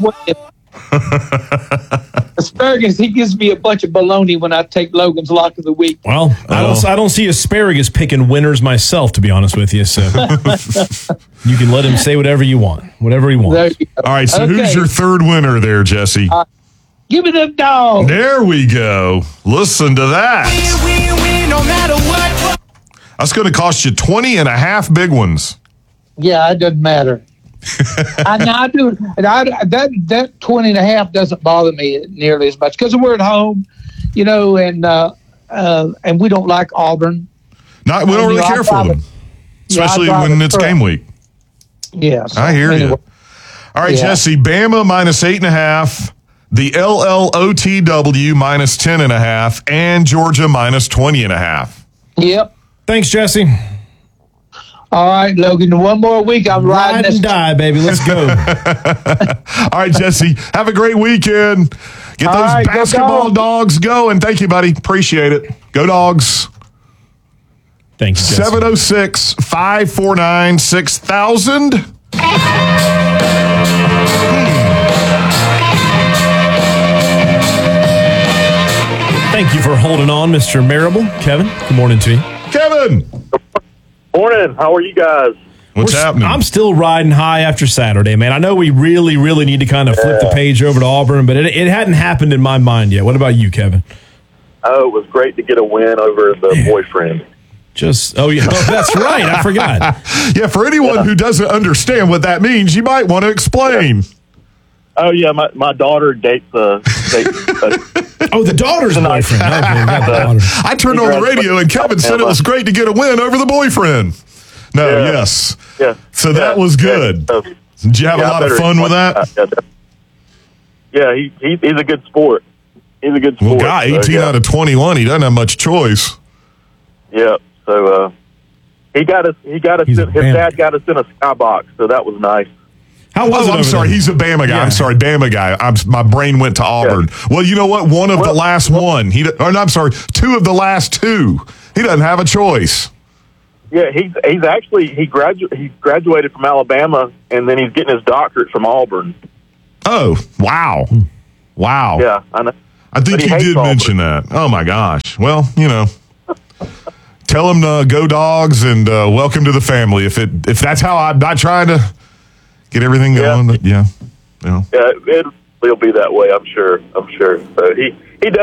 Asparagus, he gives me a bunch of baloney when I take Logan's Lock of the Week. Well, I don't see Asparagus picking winners myself, to be honest with you. So you can let him say whatever you want, whatever he wants. All right, so who's your third winner there, Jesse? Give me them dogs. There we go. Listen to that. We, no matter what. That's going to cost you 20 and a half big ones. Yeah, it doesn't matter. I do. That 20 and a half doesn't bother me nearly as much because we're at home, and we don't like Auburn. We don't really care for them, especially when it's game week. Yes, I hear you. All right, Jesse, Bama minus 8.5, the LLOTW minus 10.5, and Georgia minus 20.5. Yep. Thanks, Jesse. All right, Logan, one more week. I'm riding this. And die, baby. Let's go. All right, Jesse, have a great weekend. Get those basketball dogs going. Thank you, buddy. Appreciate it. Go Dogs. Thank you, Jesse. 706-549-6000. Thank you for holding on, Mr. Marable. Kevin, good morning to you. Kevin. Morning. How are you guys? What's happening? I'm still riding high after Saturday, man. I know we really, really need to kind of flip the page over to Auburn, but it hadn't happened in my mind yet. What about you, Kevin? Oh, it was great to get a win over the boyfriend. That's right. I forgot. Yeah, for anyone who doesn't understand what that means, you might want to explain. Oh, yeah, my daughter dates the daughter's boyfriend. I turned on the radio and Kevin said it was great to get a win over the boyfriend. Yes. Yeah. So that was good. Yeah. Did you have a lot of fun with that? Yeah, he's a good sport. He's a good sport. Well, guy, 18 out of 21, he doesn't have much choice. Yeah, so his dad got us in a skybox, so that was nice. How was it? I'm sorry. He's a Bama guy. Yeah. I'm sorry, Bama guy. My brain went to Auburn. Yeah. Well, you know what? One of the last one. Two of the last two. He doesn't have a choice. Yeah, he graduated from Alabama, and then he's getting his doctorate from Auburn. Oh, wow. Yeah, I know. I think you did mention that. Oh my gosh. Well, tell him to go Dogs and welcome to the family. If that's how I'm not trying to get everything going. Yeah. Yeah, it'll be that way. I'm sure. So he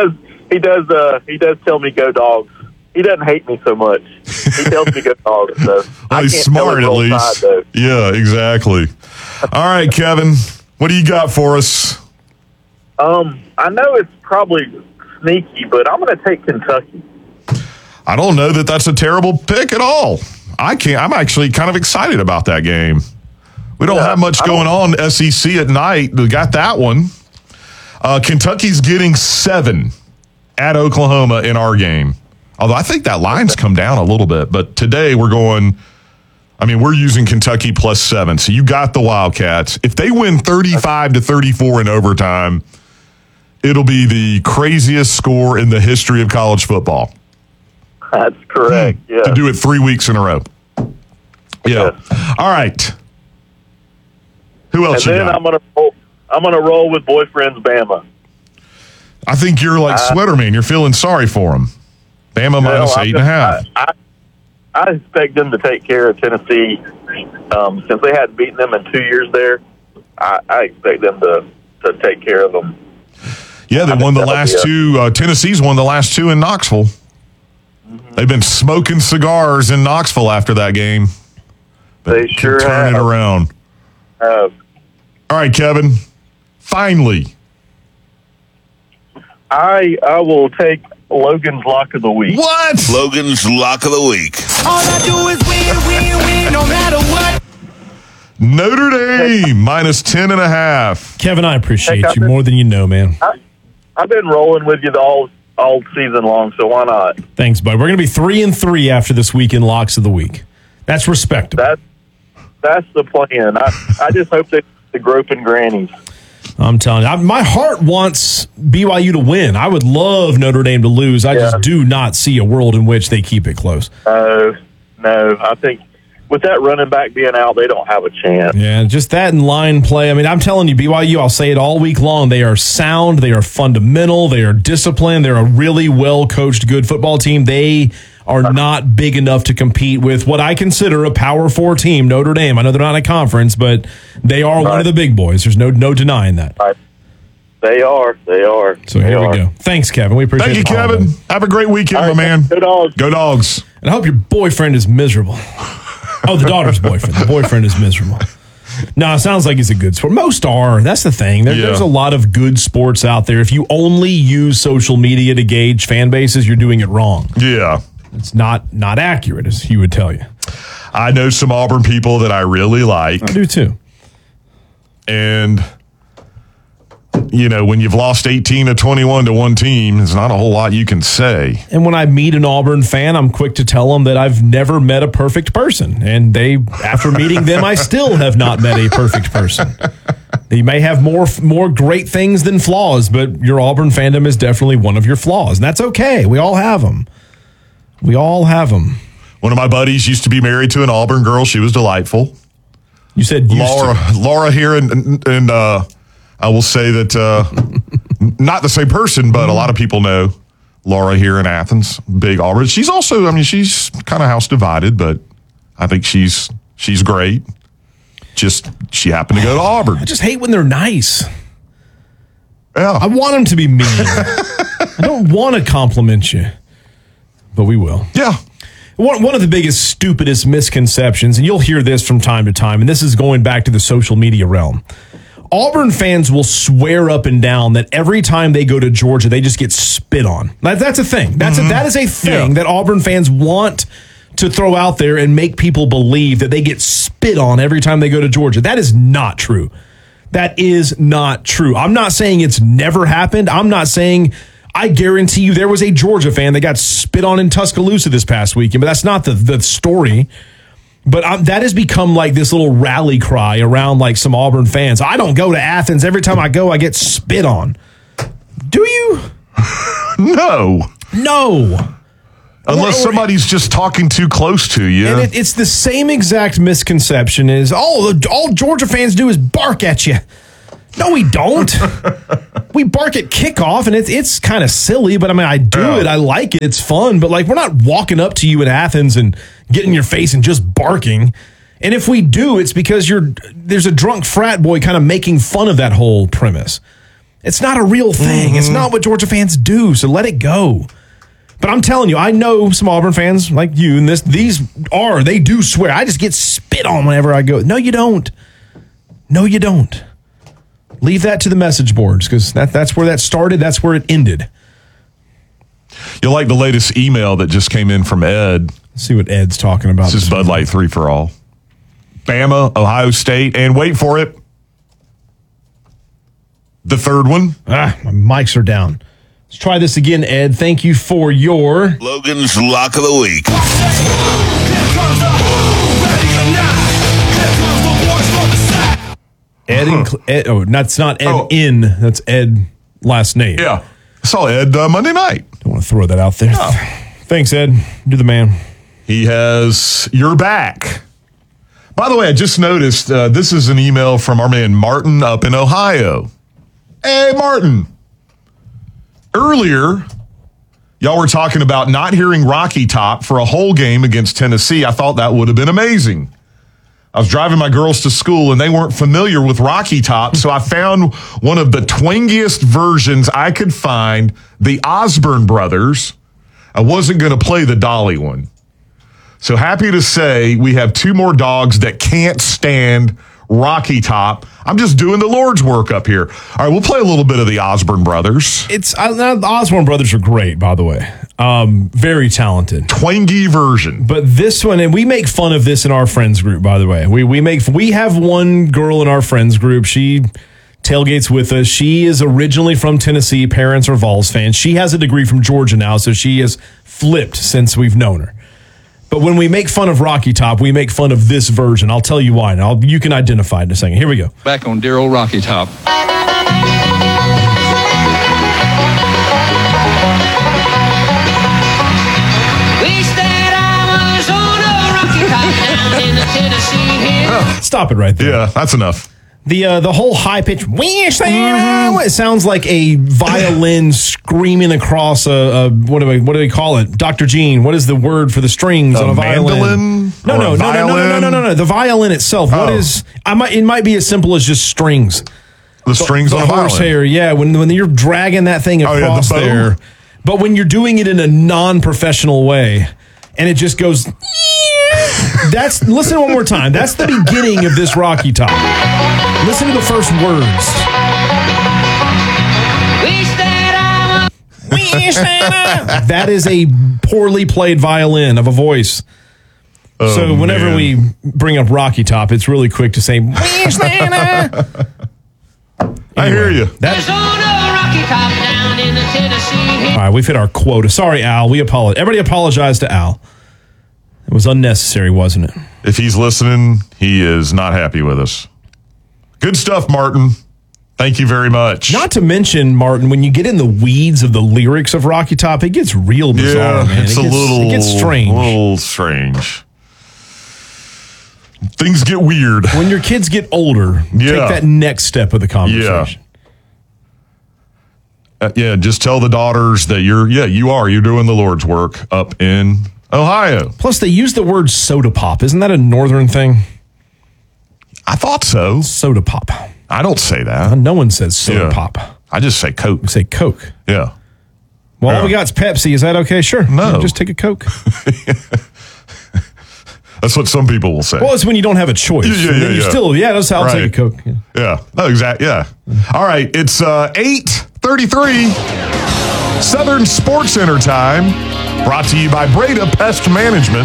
does tell me go Dogs. He doesn't hate me so much. He tells me go Dogs. So well, he's smart at least. Yeah, exactly. All right, Kevin, what do you got for us? I know it's probably sneaky, but I'm going to take Kentucky. I don't know that that's a terrible pick at all. I'm actually kind of excited about that game. We don't have much going on SEC at night. We got that one. Kentucky's getting 7 at Oklahoma in our game. Although I think that line's come down a little bit. But today we're using Kentucky plus 7. So you got the Wildcats. If they win 35-34 in overtime, it'll be the craziest score in the history of college football. That's correct. Yeah. To do it 3 weeks in a row. Yeah. All right. Who else you got? And then I'm gonna roll with boyfriend's Bama. I think you're like Sweaterman. You're feeling sorry for him. Bama minus 8.5. I expect them to take care of Tennessee. Since they hadn't beaten them in 2 years there, I expect them to take care of them. Yeah, they won the last two. Tennessee's won the last 2 in Knoxville. Mm-hmm. They've been smoking cigars in Knoxville after that game. But they sure turn it around. All right, Kevin. Finally. I will take Logan's Lock of the Week. What? Logan's Lock of the Week. All I do is win, no matter what. Notre Dame minus 10.5. Kevin, I appreciate you more than you know, man. I've been rolling with you all season long, so why not? Thanks, bud. We're going to be 3-3 after this week in Locks of the Week. That's respectable. That's the plan. I just hope they the groping grannies. I'm telling you, my heart wants BYU to win. I would love Notre Dame to lose. I just do not see a world in which they keep it close. No, I think with that running back being out, they don't have a chance. Yeah, just that in line play. I mean, I'm telling you, BYU, I'll say it all week long. They are sound. They are fundamental. They are disciplined. They're a really well-coached, good football team. They are not big enough to compete with what I consider a Power 4 team, Notre Dame. I know they're not in a conference, but they are one of the big boys. There's no denying that. Right. They are. So here we go. Thanks, Kevin. We appreciate it. Thank you, Kevin. Have a great weekend, my man. Go Dogs. Go Dogs. And I hope your boyfriend is miserable. Oh, the daughter's boyfriend. The boyfriend is miserable. No, it sounds like he's a good sport. Most are. That's the thing. There's a lot of good sports out there. If you only use social media to gauge fan bases, you're doing it wrong. Yeah. It's not accurate, as he would tell you. I know some Auburn people that I really like. I do too. And, you know, when you've lost 18 to 21 to one team, there's not a whole lot you can say. And when I meet an Auburn fan, I'm quick to tell them that I've never met a perfect person. And after meeting them, I still have not met a perfect person. You may have more great things than flaws, but your Auburn fandom is definitely one of your flaws. And that's okay. We all have them. We all have them. One of my buddies used to be married to an Auburn girl. She was delightful. You said Laura here, and I will say that not the same person, but a lot of people know Laura here in Athens, big Auburn. She's also, I mean, she's kind of house divided, but I think she's great. Just she happened to go to Auburn. I just hate when they're nice. Yeah, I want them to be mean. I don't want to compliment you, but we will. Yeah. One of the biggest, stupidest misconceptions, and you'll hear this from time to time, and this is going back to the social media realm. Auburn fans will swear up and down that every time they go to Georgia, they just get spit on. That's a thing. That is a thing that Auburn fans want to throw out there and make people believe that they get spit on every time they go to Georgia. That is not true. That is not true. I'm not saying it's never happened. I'm not saying... I guarantee you there was a Georgia fan that got spit on in Tuscaloosa this past weekend, but that's not the story. But that has become like this little rally cry around like some Auburn fans. I don't go to Athens. Every time I go, I get spit on. Do you? No. Unless somebody's just talking too close to you. And it's the same exact misconception as, all Georgia fans do is bark at you. No, we don't. We bark at kickoff, and it's kind of silly, but I mean, I do it. I like it. It's fun, but like, we're not walking up to you in Athens and getting in your face and just barking. And if we do, it's because there's a drunk frat boy kind of making fun of that whole premise. It's not a real thing. It's not what Georgia fans do, so let it go. But I'm telling you, I know some Auburn fans like you, and they do swear. I just get spit on whenever I go. No, you don't. No, you don't. Leave that to the message boards, because that's where that started. That's where it ended. You'll like the latest email that just came in from Ed. Let's see what Ed's talking about. This is Bud Light 3 for All. Bama, Ohio State, and wait for it, the third one. My mics are down. Let's try this again, Ed. Thank you for your... Logan's Lock of the Week. That's not Ed that's Ed last name. Yeah. I saw Ed Monday night. Don't want to throw that out there. No. Thanks, Ed. Do the man. He has your back. By the way, I just noticed this is an email from our man Martin up in Ohio. Hey, Martin. Earlier, y'all were talking about not hearing Rocky Top for a whole game against Tennessee. I thought that would have been amazing. I was driving my girls to school, and they weren't familiar with Rocky Top, so I found one of the twingiest versions I could find, the Osborne Brothers. I wasn't going to play the Dolly one. So happy to say we have two more dogs that can't stand Rocky Top. I'm just doing the Lord's work up here. All right, we'll play a little bit of the Osborne Brothers. The Osborne Brothers are great, by the way. Very talented. Twangy version. But this one, and we make fun of this in our friends group, by the way. We have one girl in our friends group. She tailgates with us. She is originally from Tennessee. Parents are Vols fans. She has a degree from Georgia now, so she has flipped since we've known her. But when we make fun of Rocky Top, we make fun of this version. I'll tell you why. Now, you can identify it in a second. Here we go. Back on dear old Rocky Top. Wish that I was on a Rocky Top now. Stop it right there. Yeah, that's enough. The whole high pitch, it sounds like a violin screaming across a what do we call it? Dr. Gene, what is the word for the strings on a violin? Mandolin? No. The violin itself. What is? It might be as simple as just strings. The strings on a violin. Horsehair, yeah. When you're dragging that thing across there, but when you're doing it in a non-professional way, and it just goes. Listen one more time. That's the beginning of this Rocky Top. Listen to the first words. That is a poorly played violin of a voice. Oh, so whenever we bring up Rocky Top, it's really quick to say. I hear you. All right, we've hit our quota. Sorry, Al. We apologize. Everybody apologize to Al. It was unnecessary, wasn't it? If he's listening, he is not happy with us. Good stuff, Martin. Thank you very much. Not to mention, Martin, when you get in the weeds of the lyrics of Rocky Top, it gets real bizarre, man. It gets strange. A little strange. Things get weird. When your kids get older, take that next step of the conversation. Just tell the daughters that you're doing the Lord's work up in Ohio. Plus, they use the word soda pop. Isn't that a northern thing? I thought so. Soda pop. I don't say that. No one says soda pop. I just say Coke. We say Coke. Yeah. Well, all we got is Pepsi. Is that okay? Sure. No. Just take a Coke. That's what some people will say. Well, it's when you don't have a choice. That's how I'll take a Coke. Yeah. No, exactly. Yeah. All right. It's 8:33 Southern Sports Center time. Brought to you by Breda Pest Management.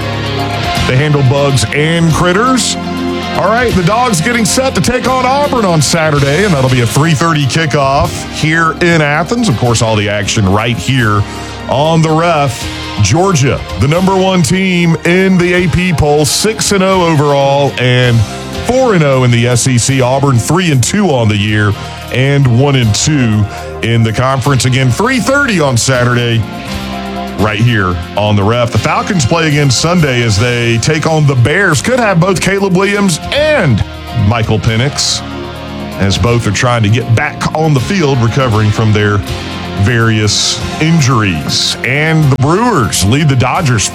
They handle bugs and critters. All right, the Dogs getting set to take on Auburn on Saturday, and that'll be a 3:30 kickoff here in Athens. Of course, all the action right here on the Ref. Georgia, the number one team in the AP poll, 6-0 overall and 4-0 in the SEC. Auburn 3-2 on the year and 1-2 in the conference. Again, 3:30 on Saturday. Right here on the Ref. The Falcons play again Sunday as they take on the Bears. Could have both Caleb Williams and Michael Penix, as both are trying to get back on the field, recovering from their various injuries. And the Brewers lead the Dodgers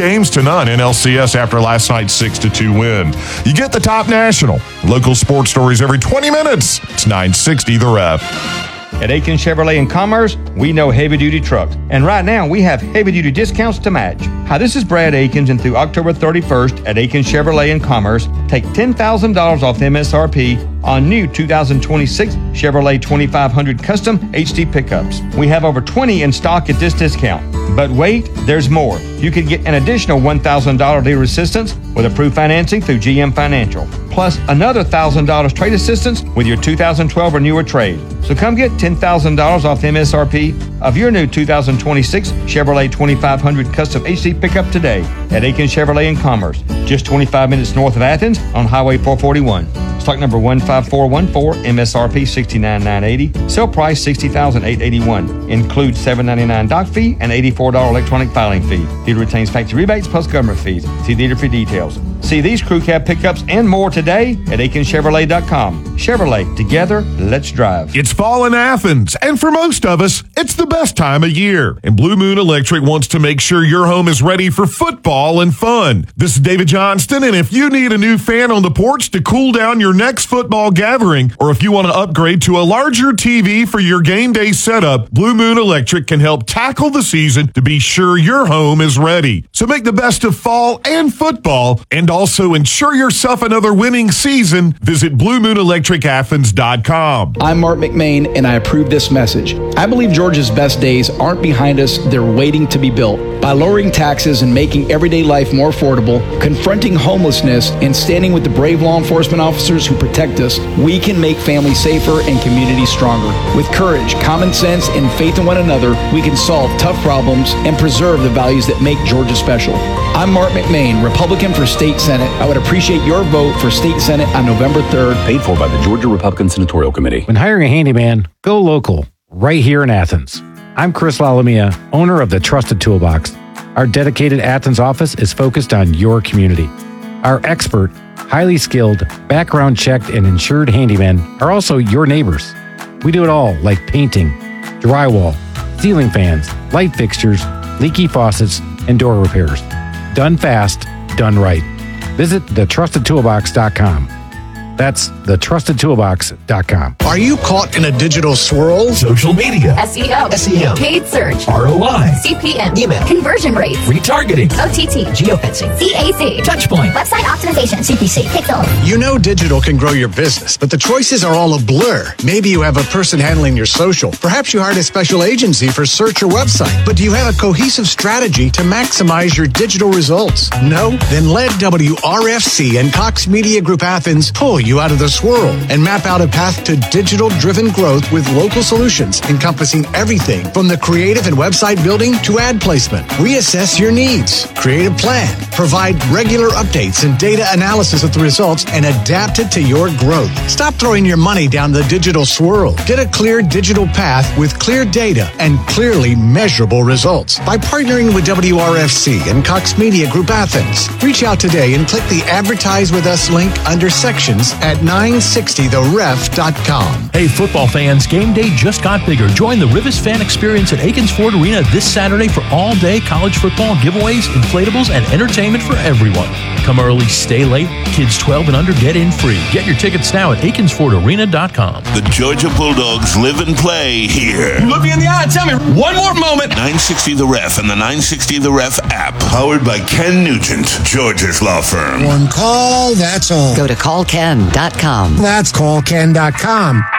3-0 in LCS after last night's 6-2 win. You get the top national, local sports stories every 20 minutes. It's 960 The Ref. At Aiken Chevrolet in Commerce, we know heavy-duty trucks. And right now, we have heavy-duty discounts to match. Hi, this is Brad Aikens, and through October 31st at Aiken Chevrolet in Commerce, take $10,000 off MSRP on new 2026 Chevrolet 2500 Custom HD pickups. We have over 20 in stock at this discount. But wait, there's more. You can get an additional $1,000 dealer assistance with approved financing through GM Financial, plus another $1,000 trade assistance with your 2012 or newer trade. So come get $10,000 off the MSRP of your new 2026 Chevrolet 2500 Custom HD pickup today at Aiken Chevrolet in Commerce, just 25 minutes north of Athens on Highway 441. Stock number 15414, MSRP $69,980, sale price $60,881. Includes $7.99 dock fee and $84 electronic filing fee. Dealer retains factory rebates plus government fees. See dealer for details. See these crew cab pickups and more today at AikenChevrolet.com. Chevrolet, together, let's drive. It's fall in Athens, and for most of us, it's the best time of year. And Blue Moon Electric wants to make sure your home is ready for football and fun. This is David Johnston, and if you need a new fan on the porch to cool down your next football gathering, or if you want to upgrade to a larger TV for your game day setup, Blue Moon Electric can help tackle the season to be sure your home is ready. So make the best of fall and football, and also ensure yourself another winning season. Visit BlueMoonElectricAthens.com. I'm Mark McMain, and I approve this message. I believe Georgia's best days aren't behind us, they're waiting to be built. By lowering taxes and making everyday life more affordable, confronting homelessness, and standing with the brave law enforcement officers who protect us, we can make families safer and communities stronger. With courage, common sense, and faith in one another, we can solve tough problems and preserve the values that make Georgia special. I'm Mark McMain, Republican for State Senate. I would appreciate your vote for State Senate on November 3rd. Paid for by the Georgia Republican Senatorial Committee. When hiring a handyman, go local, right here in Athens. I'm Chris Lalamia, owner of the Trusted Toolbox. Our dedicated Athens office is focused on your community. Our expert, highly skilled, background-checked, and insured handymen are also your neighbors. We do it all, like painting, drywall, ceiling fans, light fixtures, leaky faucets, and door repairs. Done fast, done right. Visit thetrustedtoolbox.com. That's thetrustedtoolbox.com. Are you caught in a digital swirl? Social media, SEO, paid search, ROI, CPM, email, conversion rates, retargeting, OTT, geofencing, CAC, touchpoint, website optimization, CPC, Pixel. You know digital can grow your business, but the choices are all a blur. Maybe you have a person handling your social. Perhaps you hired a special agency for search or website. But do you have a cohesive strategy to maximize your digital results? No? Then let WRFC and Cox Media Group Athens pull you out of the swirl and map out a path to digital-driven growth with local solutions encompassing everything from the creative and website building to ad placement. Reassess your needs, create a plan, provide regular updates and data analysis of the results, and adapt it to your growth. Stop throwing your money down the digital swirl. Get a clear digital path with clear data and clearly measurable results by partnering with WRFC and Cox Media Group Athens. Reach out today and click the Advertise With Us link under sections at 960theref.com. Hey, football fans, game day just got bigger. Join the Rivas fan experience at Aikens Ford Arena this Saturday for all-day college football giveaways, inflatables, and entertainment for everyone. Come early, stay late. Kids 12 and under get in free. Get your tickets now at AikensFordArena.com. The Georgia Bulldogs live and play here. Look me in the eye. Tell me one more moment. 960 The Ref and the 960 The Ref app. Powered by Ken Nugent, Georgia's law firm. One call, that's all. Go to callken.com. That's callken.com.